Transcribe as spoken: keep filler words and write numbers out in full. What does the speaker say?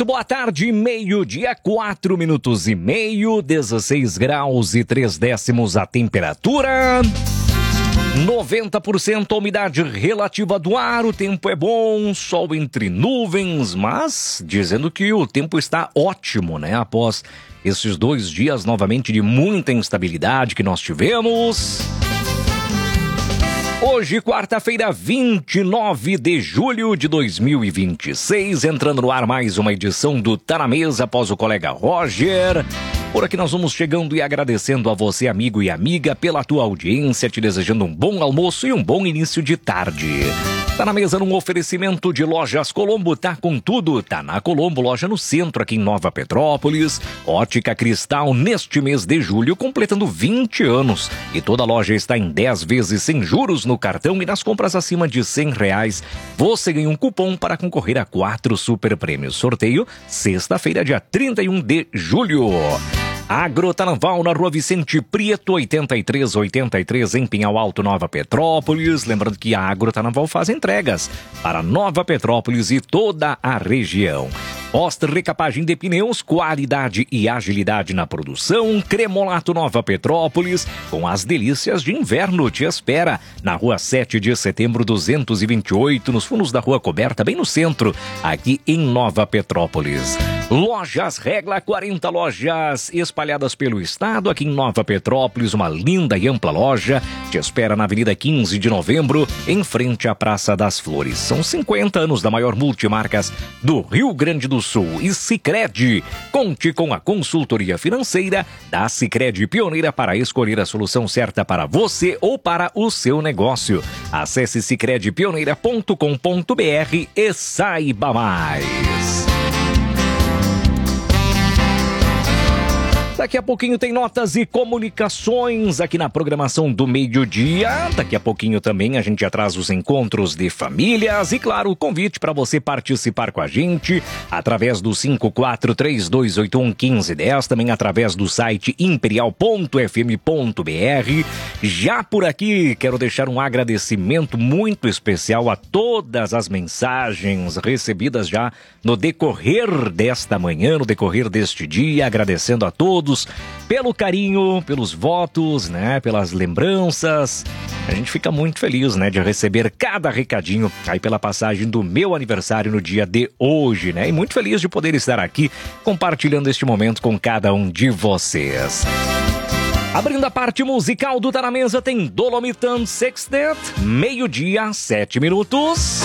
Muito boa tarde, meio-dia, quatro minutos e meio, dezesseis graus e três décimos a temperatura. noventa por cento a umidade relativa do ar, o tempo é bom, sol entre nuvens, mas dizendo que o tempo está ótimo, né? Após esses dois dias novamente de muita instabilidade que nós tivemos. Hoje, quarta-feira, vinte e nove de julho de dois mil e vinte e seis, entrando no ar mais uma edição do Tá na Mesa após o colega Roger. Por aqui nós vamos chegando e agradecendo a você, amigo e amiga, pela tua audiência, te desejando um bom almoço e um bom início de tarde. Tá na Mesa num oferecimento de Lojas Colombo, tá com tudo, tá na Colombo, loja no centro aqui em Nova Petrópolis. Ótica Cristal neste mês de julho, completando vinte anos. E toda loja está em dez vezes sem juros no cartão e nas compras acima de cem reais. Você ganha um cupom para concorrer a quatro super prêmios. Sorteio sexta-feira, dia trinta e um de julho. Agrotarnaval na Rua Vicente Prieto, oitenta e três oitenta e três, em Pinhal Alto, Nova Petrópolis. Lembrando que a Agrotarnaval faz entregas para Nova Petrópolis e toda a região. Oster Recapagem de Pneus, qualidade e agilidade na produção. Cremolato Nova Petrópolis, com as delícias de inverno, te espera na Rua sete de setembro, duzentos e vinte e oito, nos fundos da Rua Coberta, bem no centro, aqui em Nova Petrópolis. Lojas Regla, quarenta lojas espalhadas pelo estado, aqui em Nova Petrópolis, uma linda e ampla loja, te espera na Avenida quinze de novembro, em frente à Praça das Flores. São cinquenta anos da maior multimarcas do Rio Grande do Sul. E Sicredi, conte com a consultoria financeira da Sicredi, pioneira para escolher a solução certa para você ou para o seu negócio. Acesse sicredi pioneira ponto com ponto br e saiba mais. Daqui a pouquinho tem notas e comunicações aqui na programação do meio-dia. Daqui a pouquinho também a gente traz os encontros de famílias e, claro, o convite para você participar com a gente através do cinco quatro três dois oito um um cinco um zero, também através do site imperial ponto f m ponto b r. Já por aqui, quero deixar um agradecimento muito especial a todas as mensagens recebidas já no decorrer desta manhã, no decorrer deste dia, agradecendo a todos pelo carinho, pelos votos, né, pelas lembranças. A gente fica muito feliz, né, de receber cada recadinho aí pela passagem do meu aniversário no dia de hoje, né, e muito feliz de poder estar aqui compartilhando este momento com cada um de vocês. Abrindo a parte musical do Tá na Mesa tem Dolomitan Sextet, meio-dia, sete minutos.